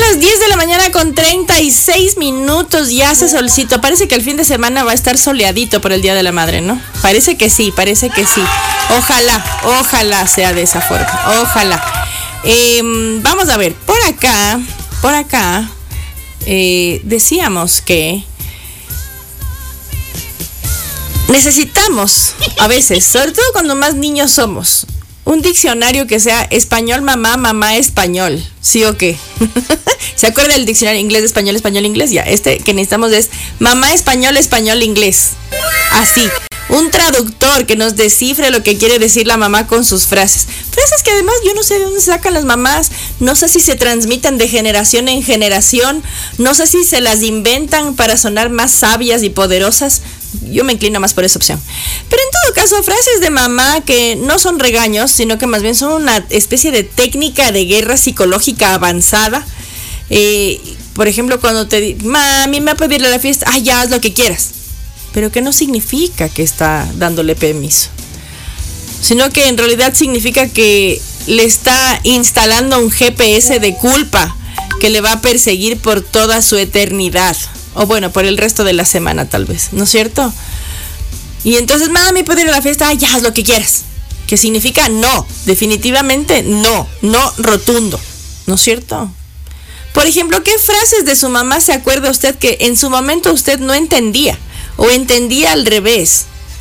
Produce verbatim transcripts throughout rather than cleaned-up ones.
las diez de la mañana con treinta y seis minutos. Ya hace solcito. Parece que el fin de semana va a estar soleadito por el Día de la Madre, ¿no? Parece que sí, parece que sí. Ojalá, ojalá sea de esa forma. Ojalá. Eh, vamos a ver, por acá, por acá, eh, decíamos que necesitamos, a veces, sobre todo cuando más niños somos, un diccionario que sea español, mamá, mamá, español. ¿Sí o qué? ¿Se acuerda del diccionario inglés, español, español, inglés? Ya, este que necesitamos es mamá, español, español, inglés. Así. Un traductor que nos descifre lo que quiere decir la mamá con sus frases. Frases que además yo no sé de dónde sacan las mamás. No sé si se transmiten de generación en generación. No sé si se las inventan para sonar más sabias y poderosas. Yo me inclino más por esa opción. Pero en todo caso, frases de mamá que no son regaños, sino que más bien son una especie de técnica de guerra psicológica avanzada. Eh, por ejemplo, cuando te dicen, mami, me va a pedir a la fiesta, ah, ya, haz lo que quieras. Pero que no significa que está dándole permiso, sino que en realidad significa que le está instalando un G P S de culpa que le va a perseguir por toda su eternidad, o bueno, por el resto de la semana tal vez, ¿no es cierto? Y entonces, mami, ¿puedo ir a la fiesta? Ah, ya, haz lo que quieras. Que significa no, definitivamente no, no rotundo, ¿no es cierto? Por ejemplo, ¿qué frases de su mamá se acuerda usted que en su momento usted no entendía? O entendía al revés.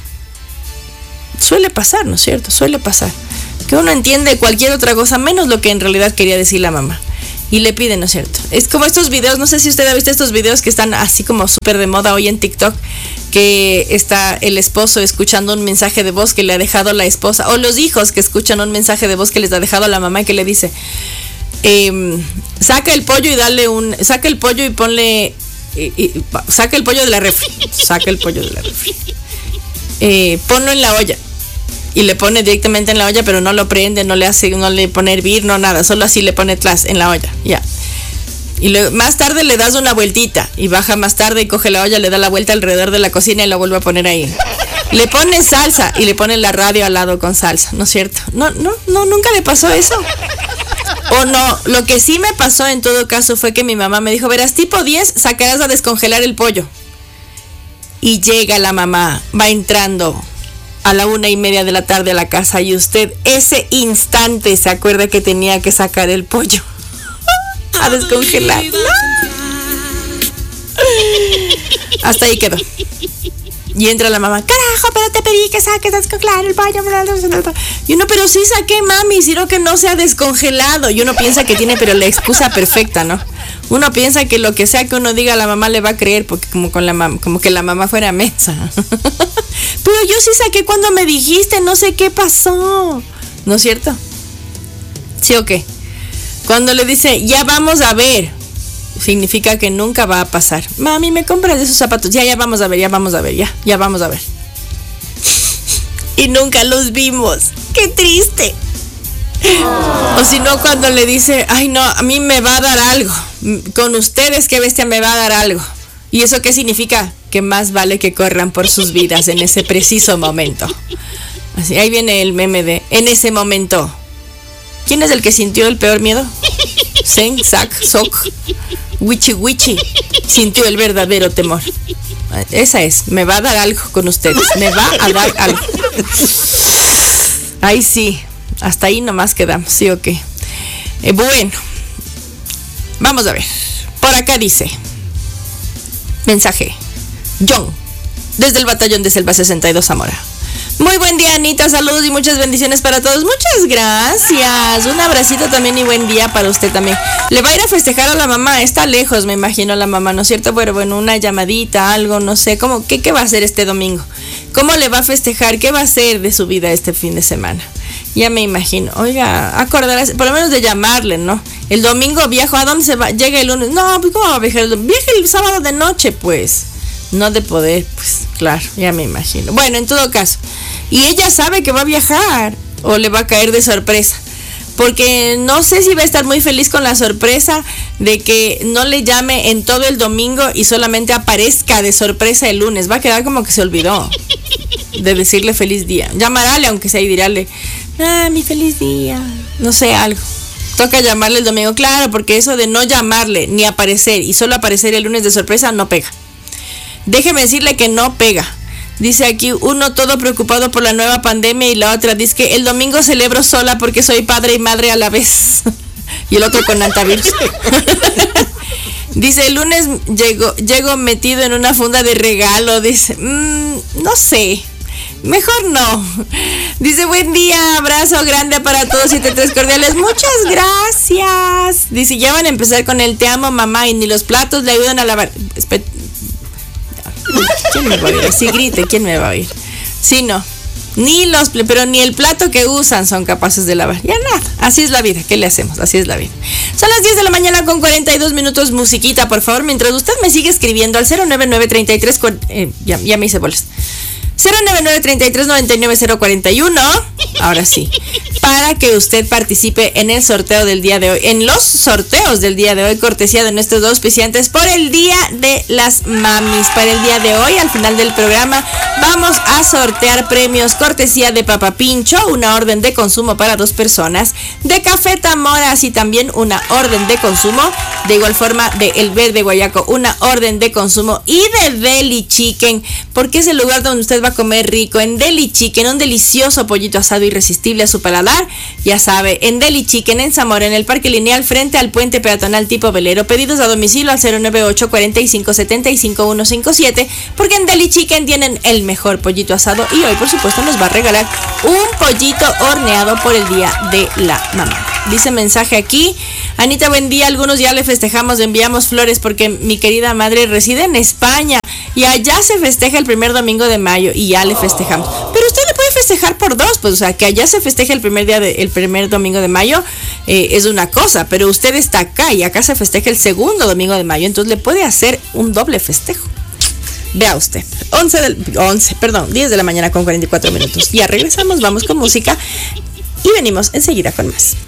Suele pasar, ¿no es cierto? Suele pasar. Que uno entiende cualquier otra cosa menos lo que en realidad quería decir la mamá. Y le pide, ¿no es cierto? Es como estos videos, no sé si usted ha visto estos videos que están así como súper de moda hoy en TikTok, que está el esposo escuchando un mensaje de voz que le ha dejado la esposa, o los hijos que escuchan un mensaje de voz que les ha dejado la mamá y que le dice, eh, saca el pollo y dale un, saca el pollo y ponle... Y, y, saca el pollo de la refri, saca el pollo de la refri, eh, ponlo en la olla y le pone directamente en la olla, pero no lo prende, no le hace, no le pone a hervir, no nada, solo así le pone tlas en la olla, ya. Y luego, más tarde le das una vueltita y baja más tarde y coge la olla, le da la vuelta alrededor de la cocina y la vuelve a poner ahí. Le pone salsa y le pone la radio al lado con salsa, ¿no es cierto? No, no, no, nunca le pasó eso. O no, lo que sí me pasó en todo caso fue que mi mamá me dijo, verás, tipo diez sacarás a descongelar el pollo. Y llega la mamá, va entrando a la una y media de la tarde a la casa y usted ese instante se acuerda que tenía que sacar el pollo a descongelar. ¡No! Hasta ahí quedó. Y entra la mamá, carajo, pero te pedí que saques a descongelar el pollo. Y uno, pero sí saqué, mami, sino que no se ha descongelado. Y uno piensa que tiene, pero la excusa perfecta, ¿no? Uno piensa que lo que sea que uno diga, la mamá le va a creer, porque como con la mam- como que la mamá fuera mensa. Pero yo sí saqué cuando me dijiste, no sé qué pasó. ¿No es cierto? ¿Sí o qué? Cuando le dice, ya vamos a ver, significa que nunca va a pasar. Mami, ¿me compras esos zapatos? Ya, ya vamos a ver, ya vamos a ver, ya, ya vamos a ver. Y nunca los vimos. ¡Qué triste! O si no, cuando le dice, ay no, a mí me va a dar algo. Con ustedes, qué bestia, me va a dar algo. ¿Y eso qué significa? Que más vale que corran por sus vidas en ese preciso momento. Así, ahí viene el meme de, en ese momento. ¿Quién es el que sintió el peor miedo? Sen, Sak, Sok, Wichi Wichi sintió el verdadero temor. Esa es, me va a dar algo con ustedes, me va a dar algo. Ay sí, hasta ahí nomás quedamos, ¿sí o qué? Eh, bueno, vamos a ver. Por acá dice, mensaje, John, desde el batallón de Selva sesenta y dos Zamora. Muy buen día, Anita, saludos y muchas bendiciones para todos. Muchas gracias, un abracito también y buen día para usted también. Le va a ir a festejar a la mamá, está lejos, me imagino, la mamá, ¿no es cierto? Pero bueno, una llamadita, algo, no sé, ¿cómo, qué, qué va a hacer este domingo? ¿Cómo le va a festejar? ¿Qué va a hacer de su vida este fin de semana? Ya me imagino, oiga, acordarás, por lo menos de llamarle, ¿no? El domingo viajo, ¿a dónde se va? Llega el lunes, no, pues ¿cómo va a viajar el domingo? Viaje el sábado de noche, pues. No de poder, pues claro, ya me imagino. Bueno, en todo caso, y ella sabe que va a viajar o le va a caer de sorpresa, porque no sé si va a estar muy feliz con la sorpresa de que no le llame en todo el domingo y solamente aparezca de sorpresa el lunes. Va a quedar como que se olvidó de decirle feliz día. Llamarale aunque sea y dirale, ah, mi feliz día, no sé, algo, Toca llamarle el domingo, claro, porque eso de no llamarle ni aparecer y solo aparecer el lunes de sorpresa no pega. Déjeme decirle que no pega. Dice aquí uno todo preocupado por la nueva pandemia y la otra dice que el domingo celebro sola porque soy padre y madre a la vez. Y el otro con antivirus. Dice, el lunes llego, llego metido en una funda de regalo. Dice, mmm, no sé, mejor no. Dice, buen día, abrazo grande para todos y tres cordiales. Muchas gracias. Dice, ya van a empezar con el te amo mamá y ni los platos le ayudan a lavar. Espe- ¿Quién me va a oír? Así grite, ¿quién me va a oír? Sí, no. Ni los, pero ni el plato que usan son capaces de lavar. Ya nada, así es la vida, ¿qué le hacemos? Así es la vida. Son las diez de la mañana con cuarenta y dos minutos, musiquita, por favor, mientras usted me sigue escribiendo al cero nueve nueve treinta y tres, eh, ya, ya me hice bolas. cero nueve nueve treinta y tres noventa y nueve cero cuarenta y uno. Ahora sí, para que usted participe en el sorteo del día de hoy, en los sorteos del día de hoy, cortesía de nuestros dos auspiciantes por el Día de las Mamis. Para el día de hoy, al final del programa, vamos a sortear premios cortesía de Papa Pincho, una orden de consumo para dos personas, de Café Tamoras y también una orden de consumo, de igual forma de El Verde Guayaco, una orden de consumo y de Deli Chicken, porque es el lugar donde usted va a comer rico, en Deli Chicken, un delicioso pollito asado irresistible a su paladar, ya sabe, en Deli Chicken, en Zamora, en el Parque Lineal, frente al puente peatonal tipo velero. Pedidos a domicilio al cero nueve ocho cuatro cinco siete cinco uno cinco siete, porque en Deli Chicken tienen el mejor pollito asado y hoy, por supuesto, nos va a regalar un pollito horneado por el Día de la Mamá. Dice mensaje aquí, Anita, buen día, algunos ya le festejamos, enviamos flores porque mi querida madre reside en España y allá se festeja el primer domingo de mayo y ya le festejamos. Pero usted le puede festejar por dos, pues, o sea, que allá se festeja el primer día de, el primer domingo de mayo eh, es una cosa, pero usted está acá y acá se festeja el segundo domingo de mayo, entonces le puede hacer un doble festejo. Vea usted, once del, once, perdón, diez de la mañana con cuarenta y cuatro minutos. Ya regresamos, vamos con música y venimos enseguida con más.